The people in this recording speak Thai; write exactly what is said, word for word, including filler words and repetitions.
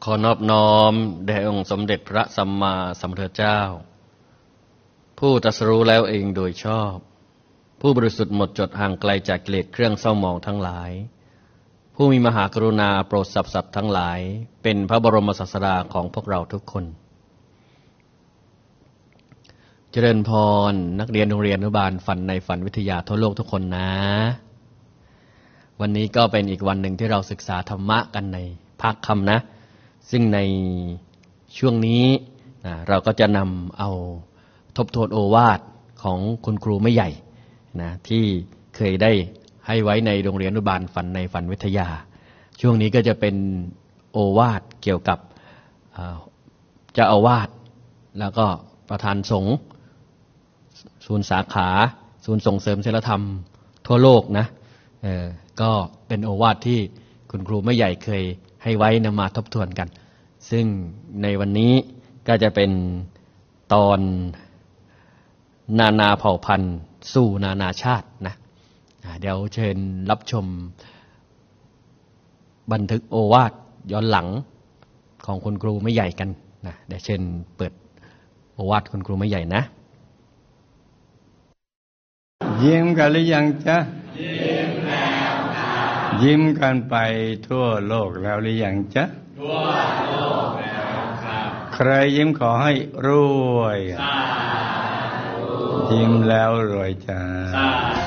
ขอนอบน้อมแด่องค์สมเด็จพระสัมมาสัมพุทธเจ้าผู้ตรัสรู้แล้วเองโดยชอบผู้บริสุทธิ์หมดจดห่างไกลจากกิเลสเครื่องเศร้าหมองทั้งหลายผู้มีมหากรุณาโปรดสรรพสัตว์ทั้งหลายเป็นพระบรมศาสดาของพวกเราทุกคนเจริญพรนักเรียนโรงเรียนอนุบาลฝันในฝันวิทยาทั่วโลกทุกคนนะวันนี้ก็เป็นอีกวันหนึ่งที่เราศึกษาธรรมะกันในภาคค่ำนะซึ่งในช่วงนี้นะเราก็จะนำเอาทบทวนโอวาทของคุณครูไม่ใหญ่นะที่เคยได้ให้ไว้ในโรงเรียนอนุบาลฝันในฝันวิทยาช่วงนี้ก็จะเป็นโอวาทเกี่ยวกับเจ้าอาวาสแล้วก็ประธานสงฆ์ศูนย์สาขาศูนย์ส่งเสริมศีลธรรมทั่วโลกนะเออก็เป็นโอวาทที่คุณครูไม่ใหญ่เคยให้ไว้นำมาทบทวนกันซึ่งในวันนี้ก็จะเป็นตอนนานาเผ่าพันธุ์สู่นานาชาตินะเดี๋ยวเชิญรับชมบันทึกโอวาทย้อนหลังของคุณครูไม่ใหญ่กันนะเดี๋ยวเชิญเปิดโอวาทคุณครูไม่ใหญ่นะยิ้มกันหรือยังจ๊ะยิ้มแล้วครับยิ้มกันไปทั่วโลกแล้วหรือยังจ๊ะทั่วโลกแล้วครับใครยิ้มขอให้รวยสาธุยิ้มแล้วรวยจ้า